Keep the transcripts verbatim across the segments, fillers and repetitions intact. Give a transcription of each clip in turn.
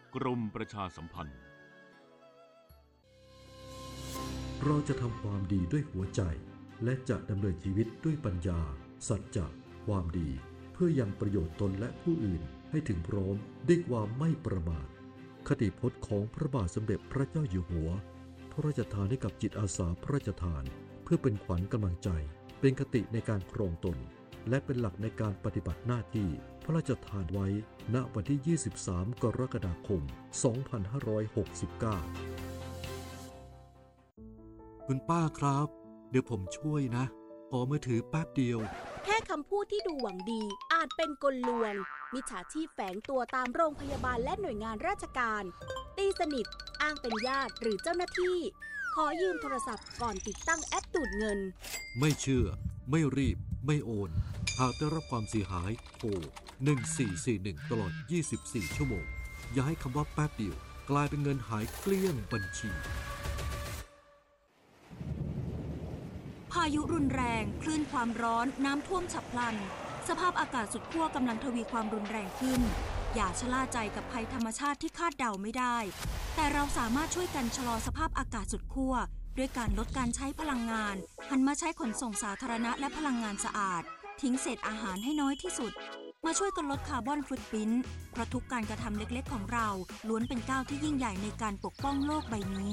กรมประชาสัมพันธ์เราจะทำความดีด้วยหัวใจและจะดำเนินชีวิตด้วยปัญญาสัจจะความดีเพื่อยังประโยชน์ตนและผู้อื่นให้ถึงพร้อมด้วยความไม่ประมาทคติพจน์ของพระบาทสมเด็จพระเจ้าอยู่หัวพระราชทานให้กับจิตอาสาพระราชทานเพื่อเป็นขวัญกำลังใจเป็นคติในการครองตนและเป็นหลักในการปฏิบัติหน้าที่พระราชทานไว้ณวันที่ยี่สิบสามกรกฎาคมสองพันห้าร้อยหกสิบเก้าคุณป้าครับเดี๋ยวผมช่วยนะขอมือถือแป๊บเดียวแค่คำพูดที่ดูหวังดีอาจเป็นกลลวงมิจฉาชีพแฝงตัวตามโรงพยาบาลและหน่วยงานราชการตีสนิทอ้างเป็นญาติหรือเจ้าหน้าที่ขอยืมโทรศัพท์ก่อนติดตั้งแอปดูดเงินไม่เชื่อไม่รีบไม่โอนหากได้รับความเสียหายโทรหนึ่งสี่สี่หนึ่งตลอดยี่สิบสี่ชั่วโมงอย่าให้คำว่าแป๊บเดียวกลายเป็นเงินหายเกลี้ยงบัญชีพายุรุนแรงคลื่นความร้อนน้ำท่วมฉับพลันสภาพอากาศสุดขั้วกำลังทวีความรุนแรงขึ้นอย่าชะล่าใจกับภัยธรรมชาติที่คาดเดาไม่ได้แต่เราสามารถช่วยกันชะลอสภาพอากาศสุดขั้วด้วยการลดการใช้พลังงานหันมาใช้ขนส่งสาธารณะและพลังงานสะอาดทิ้งเศษอาหารให้น้อยที่สุดมาช่วยกันลดคาร์บอนฟุตพริ้นท์เพราะทุกการกระทำเล็กๆของเราล้วนเป็นก้าวที่ยิ่งใหญ่ในการปกป้องโลกใบนี้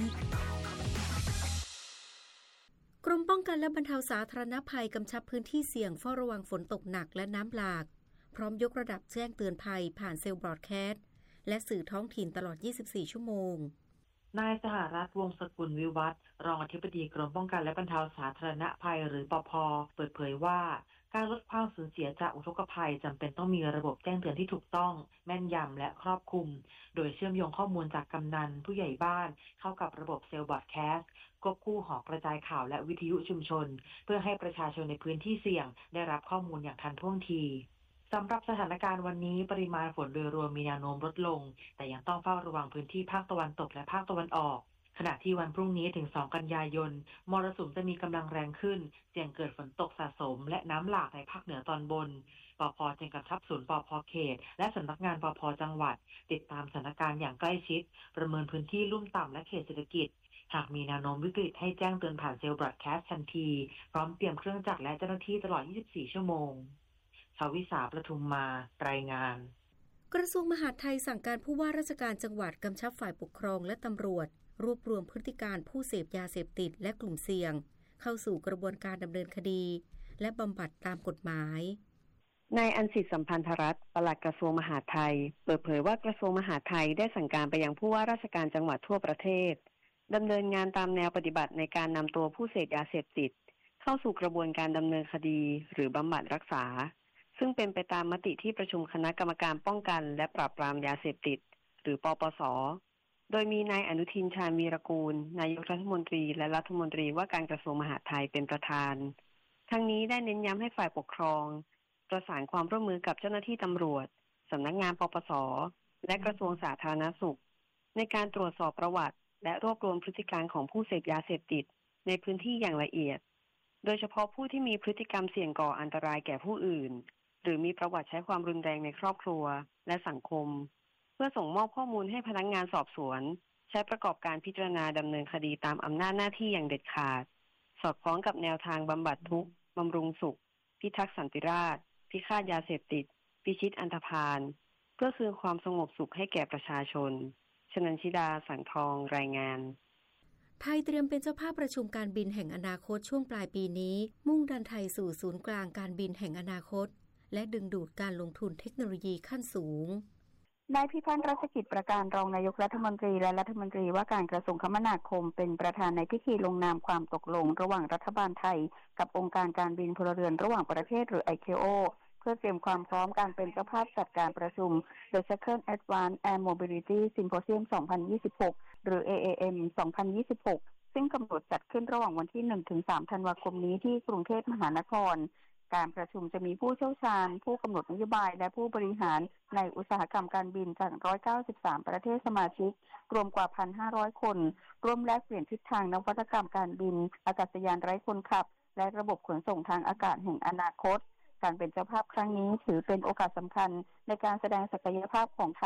กรมป้องกันและบรรเทาสาธารณภัยกำชับพื้นที่เสี่ยงเฝ้าระวังฝนตกหนักและน้ำหลากพร้อมยกระดับแจ้งเตือนภัยผ่านเซลล์บรอดแคสต์และสื่อท้องถิ่นตลอดยี่สิบสี่ชั่วโมงนายสหรัฐวงศ์สกุลวิวัฒน์รองอธิบดีกรมป้องกันและบรรเทาสาธารณภัยหรือปภ.เปิดเผยว่าการลดความสูญเสียจากอุทกภัยจำเป็นต้องมีระบบแจ้งเตือนที่ถูกต้องแม่นยำและครอบคลุมโดยเชื่อมโยงข้อมูลจากกำนันผู้ใหญ่บ้านเข้ากับระบบเซลล์บรอดแคสต์ควบคู่หอกระจายข่าวและวิทยุชุมชนเพื่อให้ประชาชนในพื้นที่เสี่ยงได้รับข้อมูลอย่างทันท่วงทีสำหรับสถานการณ์วันนี้ปริมาณฝนโดยรวมมีแนวโน้มลดลงแต่ยังต้องเฝ้าระวังพื้นที่ภาคตะวันตกและภาคตะวันออกขณะที่วันพรุ่งนี้ถึงสองกันยายนมรสุมจะมีกำลังแรงขึ้นเสี่ยงเกิดฝนตกสะสมและน้ำหลากในภาคเหนือตอนบนปภ.จึงกำชับศูนย์ปภ.เขตและสำนักงานปภ.จังหวัดติดตามสถานการณ์อย่างใกล้ชิดประเมินพื้นที่ลุ่มต่ำและเขตเศรษฐกิจหากมีแนวโน้มวิกฤตให้แจ้งเตือนผ่านเซลล์บรอดแคสต์ทันทีพร้อมเตรียมเครื่องจักรและเจ้าหน้าที่ตลอดยี่สิบสี่ชั่วโมงชวิสาประทุมมารายงานกระทรวงมหาดไทยสั่งการผู้ว่าราชการจังหวัดกำชับฝ่ายปกครองและตำรวจรวบรวมพฤติการผู้เสพยาเสพติดและกลุ่มเสี่ยงเข้าสู่กระบวนการดำเนินคดีและบำบัดตามกฎหมายนายอัญสิทธิ์สัมพันธรัตน์ปลัดกระทรวงมหาดไทยเปิดเผยว่ากระทรวงมหาดไทยได้สั่งการไปยังผู้ว่าราชการจังหวัดทั่วประเทศดำเนินงานตามแนวปฏิบัติในการนำตัวผู้เสพยาเสพติดเข้าสู่กระบวนการดำเนินคดีหรือบำบัดรักษาซึ่งเป็นไปตามมติที่ประชุมคณะกรรมการป้องกันและปราบปรามยาเสพติดหรือปปส.โดยมีนายอนุทินชาญวีรกูลนายกรัฐมนตรีและรัฐมนตรีว่าการกระทรวงมหาดไทยเป็นประธานทั้งนี้ได้เน้นย้ำให้ฝ่ายปกครองประสานความร่วมมือกับเจ้าหน้าที่ตำรวจสำนักงานปปส.และกระทรวงสาธารณสุขในการตรวจสอบประวัติและรวบรวมพฤติการของผู้เสพยาเสพติดในพื้นที่อย่างละเอียดโดยเฉพาะผู้ที่มีพฤติกรรมเสี่ยงก่ออันตรายแก่ผู้อื่นหรือมีประวัติใช้ความรุนแรงในครอบครัวและสังคมเพื่อส่งมอบข้อมูลให้พนักงานสอบสวนใช้ประกอบการพิจารณาดำเนินคดีตามอำนาจหน้าที่อย่างเด็ดขาดสอดคล้องกับแนวทางบำบัดทุกข์บำรุงสุขพิทักษ์สันติราษฎร์พิฆาตยาเสพติดพิชิตอันธพาลเพื่อคืนความสงบสุขให้แก่ประชาชนชนัญชิดาสังทองรายงานไทยเตรียมเป็นเจ้าภาพประชุมการบินแห่งอนาคตช่วงปลายปีนี้มุ่งดันไทยสู่ศูนย์กลางการบินแห่งอนาคตและดึงดูดการลงทุนเทคโนโลยีขั้นสูงนายพิพัฒน์รัชกิจประการรองนายกรัฐมนตรีและรัฐมนตรีว่าการกระทรวงคมนาคมเป็นประธานในพิธีลงนามความตกลงระหว่างรัฐบาลไทยกับองค์การการบินพลเรือนระหว่างประเทศหรือ ไอ เค โอ เพื่อเตรียมความพร้อมการเป็นเจ้าภาพจัดการประชุม The Second Advanced Air Mobility Symposium สองพันยี่สิบหกหรือ เอ เอ เอ็ม สองพันยี่สิบหกซึ่งกำหนดจัดขึ้นระหว่างวันที่ หนึ่งถึงสาม ธันวาคมนี้ที่กรุงเทพมหานครการประชุมจะมีผู้เชี่ยวชาญผู้กำหนดนโยบายและผู้บริหารในอุตสาหกรรมการบินจากหนึ่งร้อยเก้าสิบสามประเทศสมาชิกรวมกว่า หนึ่งพันห้าร้อย คนร่วมแลกเปลี่ยนทิศทางนวัตกรรมการบินอากาศยานไร้คนขับและระบบขนส่งทางอากาศแห่งอนาคตการเป็นเจ้าภาพครั้งนี้ถือเป็นโอกาสสำคัญในการแสดงศักยภาพของไทย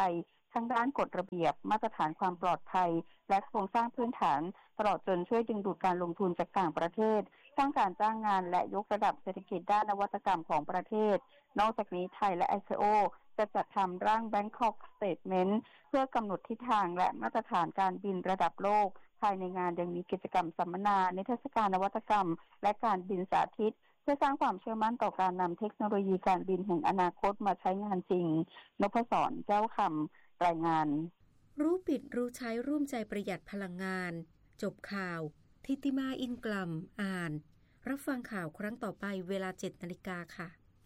ทั้งด้านกฎระเบียบมาตรฐานความปลอดภัยและโครงสร้างพื้นฐานตลอดจนช่วยดึงดูดการลงทุนจากต่างประเทศสร้างการจ้างงานและยกระดับเศรษฐกิจด้านนวัตกรรมของประเทศนอกจากนี้ไทยและ ไอ ซี โอ จะจัดทำร่าง Bangkok Statement เพื่อกำหนดทิศทางและมาตรฐานการบินระดับโลกภายในงานยังมีกิจกรรมสัมมนานิทรรศการนวัตกรรมและการบินสาธิตเพื่อสร้างความเชื่อมั่นต่อการนำเทคโนโลยีการบินแห่งอนาคตมาใช้งานจริงนพศรแก้วคำรายงานรู้ปิดรู้ใช้ร่วมใจประหยัดพลังงานจบข่าวทิติมาอินกลัมอ่านรับฟังข่าวครั้งต่อไปเวลา เจ็ดนาฬิกา ค่ะ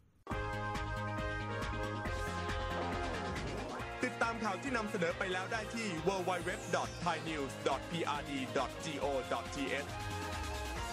ติดตามข่าวที่นำเสนอไปแล้วได้ที่ ดับเบิลยู ดับเบิลยู ดับเบิลยู ดอท ไทยนิวส์ ดอท พี อาร์ ดี ดอท จี โอ ดอท ที เอช